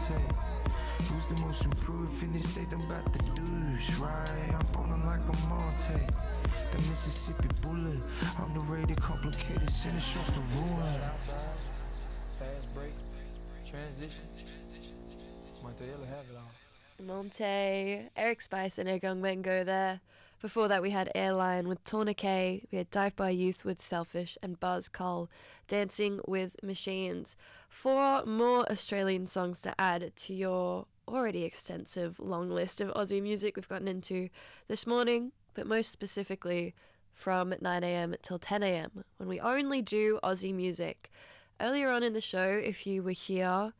Monte. Who's the most improved in this state? I'm about to douche, right? I'm ballin' like a Monte. The Mississippi bullet, I'm the rated complicated, send it shots to ruin. Fast break, transition. Monteella have it all. Monte, Eric Spice and Egong Mengo there. Before that we had Airline with Tourniquet, we had Dive by Youth with Selfish, and Buzz Cull, Dancing with Machines. 4 more Australian songs to add to your already extensive long list of Aussie music we've gotten into this morning, but most specifically from 9 a.m. till 10 a.m. when we only do Aussie music. Earlier on in the show, if you were here,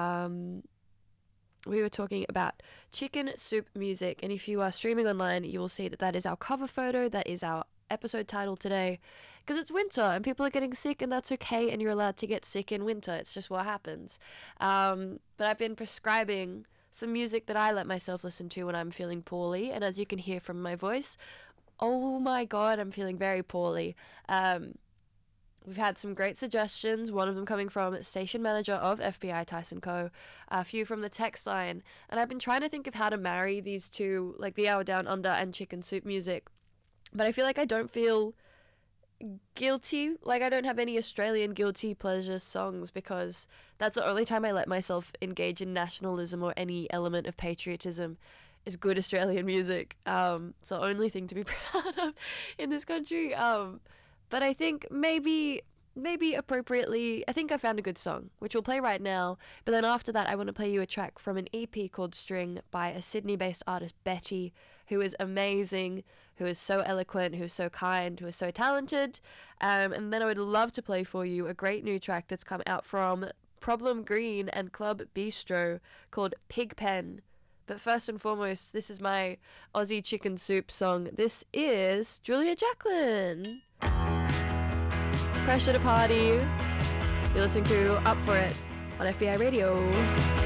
we were talking about Chicken Soup music, and if you are streaming online, you will see that that is our cover photo, that is our episode title today, because it's winter and people are getting sick, and that's okay, and you're allowed to get sick in winter. It's just what happens. But I've been prescribing some music that I let myself listen to when I'm feeling poorly, and as you can hear from my voice, oh my god, I'm feeling very poorly. We've had some great suggestions, one of them coming from station manager of FBI Tyson Co., a few from the text line, and I've been trying to think of how to marry these two, like the Hour Down Under and Chicken Soup music, but I feel like I don't feel guilty, like I don't have any Australian guilty pleasure songs, because that's the only time I let myself engage in nationalism or any element of patriotism is good Australian music. It's the only thing to be proud of in this country. But I think maybe appropriately, I think I found a good song, which we'll play right now. But then after that, I want to play you a track from an EP called String by a Sydney-based artist, Betty, who is amazing, who is so eloquent, who is so kind, who is so talented. And then I would love to play for you a great new track that's come out from Problem Green and Club Bistro called Pigpen. But first and foremost, this is my Aussie Chicken Soup song. This is Julia Jacqueline. It's Pressure to Party. You're listening to Up For It on FBI Radio.